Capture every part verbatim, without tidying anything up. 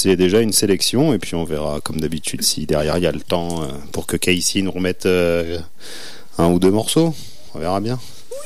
c'est déjà une sélection et puis on verra comme d'habitude si derrière il y a le temps euh, pour que Casey nous remette euh, un ou deux morceaux. On verra bien.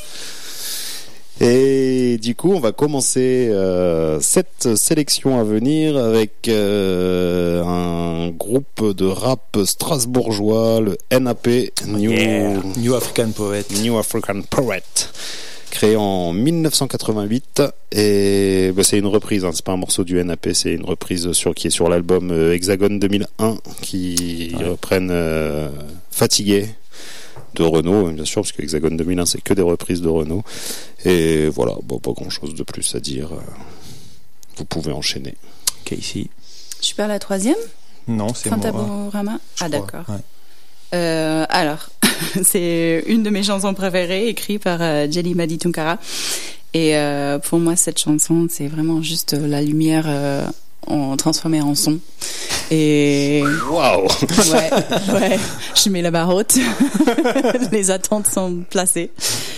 Et du coup, on va commencer euh, cette sélection à venir avec euh, un groupe de rap strasbourgeois, le N A P, New, yeah. New African Poet. New African Poet, créé en dix-neuf cent quatre-vingt-huit. Et bah, c'est une reprise, hein, c'est pas un morceau du N A P, c'est une reprise sur, qui est sur l'album euh, Hexagone deux mille un, qui ouais. reprennent euh, Fatigué de Renaud, bien sûr, parce que Hexagone deux mille un c'est que des reprises de Renaud. Et voilà, bon, pas grand chose de plus à dire. Vous pouvez enchaîner. Casey. Je suis pas la troisième? Non, c'est moi. Fantaborama. Ah, crois, d'accord. Ouais. Euh, alors, c'est une de mes chansons préférées, écrite par euh, Jelly Madi Tunkara. Et euh, pour moi, cette chanson, c'est vraiment juste la lumière euh, en, transformée en son. Et waouh, ouais, ouais, je mets la barre haute. Les attentes sont placées.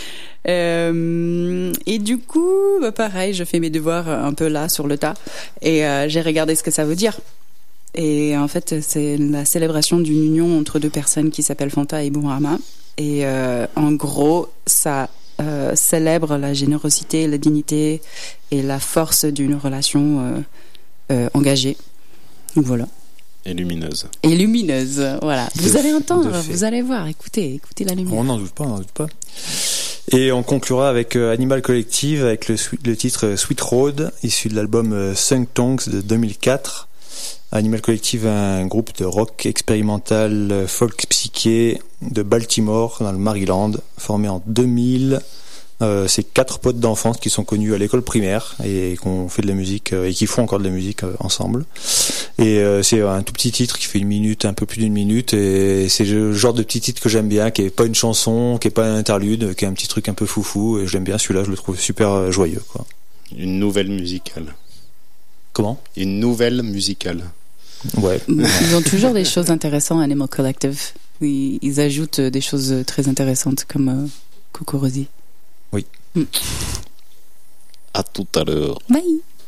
Euh, et du coup, bah pareil, je fais mes devoirs un peu là sur le tas et euh, j'ai regardé ce que ça veut dire. Et en fait, c'est la célébration d'une union entre deux personnes qui s'appellent Fanta et Bourama. Et euh, en gros, ça euh, célèbre la générosité, la dignité et la force d'une relation euh, euh, engagée. Donc voilà. Et lumineuse. Et lumineuse, voilà. De vous allez f- entendre, vous allez voir, écoutez, écoutez la lumière. On n'en doute pas, on n'en doute pas. Et on conclura avec euh, Animal Collective, avec le, le titre Sweet Road, issu de l'album euh, Sung Tongues de deux mille quatre. Animal Collective, un groupe de rock expérimental, euh, folk psyché de Baltimore, dans le Maryland, formé en deux mille. Euh, c'est quatre potes d'enfance qui sont connus à l'école primaire et qui ont fait de la musique euh, et qui font encore de la musique euh, ensemble. Et euh, c'est un tout petit titre qui fait une minute, un peu plus d'une minute, et c'est le genre de petit titre que j'aime bien, qui est pas une chanson, qui est pas un interlude, qui est un petit truc un peu foufou, et j'aime bien celui-là, je le trouve super euh, joyeux, quoi. Une nouvelle musicale. Comment ? Une nouvelle musicale. Ouais. Ils ont toujours des choses intéressantes, Animal Collective. Ils, ils ajoutent des choses très intéressantes comme euh, Kokorosi. Oui. Mm. À tout à l'heure. Bye.